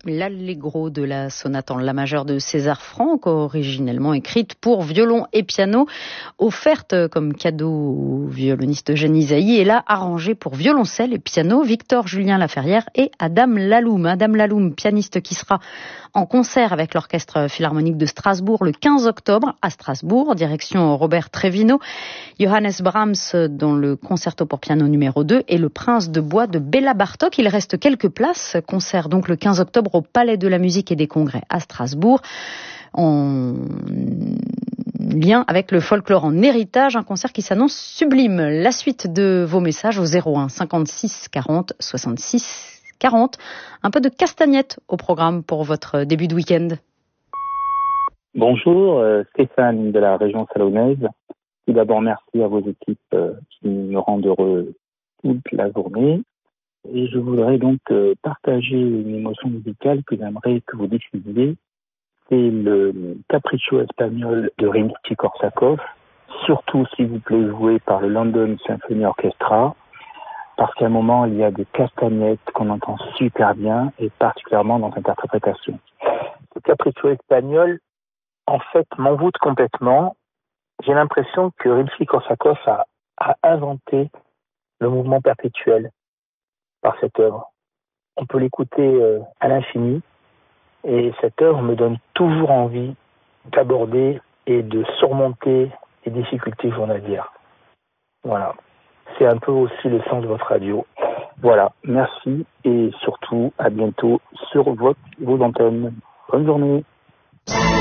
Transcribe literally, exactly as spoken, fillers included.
l'allegro de la sonate en la majeure de César Franck, originellement écrite pour violon et piano, offerte comme cadeau au violoniste Eugène Ysaÿe, et là arrangée pour violoncelle et piano, Victor Julien Laferrière et Adam Laloum. Adam Laloum, pianiste qui sera en concert avec l'Orchestre Philharmonique de Strasbourg le quinze octobre à Strasbourg, direction Robert Trevino, Johannes Brahms dans le concerto pour piano numéro deux et le Prince de Bois de Béla Bartók. Il reste quelques places. Concert donc le quinze octobre au Palais de la Musique et des Congrès à Strasbourg, en lien avec le folklore en héritage, un concert qui s'annonce sublime. La suite de vos messages au zéro un cinquante-six quarante soixante-six quarante. Un peu de castagnette au programme pour votre début de week-end. Bonjour, euh, Stéphane de la région salonnaise. Tout d'abord, merci à vos équipes euh, qui me rendent heureux toute la journée. Et je voudrais donc euh, partager une émotion musicale que j'aimerais que vous diffusiez. C'est le Capriccio espagnol de Rimsky-Korsakov, surtout s'il vous plaît joué par le London Symphony Orchestra, parce qu'à un moment il y a des castagnettes qu'on entend super bien, et particulièrement dans cette interprétation. Le Capriccio espagnol, en fait, m'envoûte complètement. J'ai l'impression que Rimsky-Korsakov a, a inventé le mouvement perpétuel par cette œuvre. On peut l'écouter euh, à l'infini, et cette œuvre me donne toujours envie d'aborder et de surmonter les difficultés journalières. Voilà. C'est un peu aussi le sens de votre radio. Voilà. Merci et surtout à bientôt sur votre, vos antennes. Bonne journée.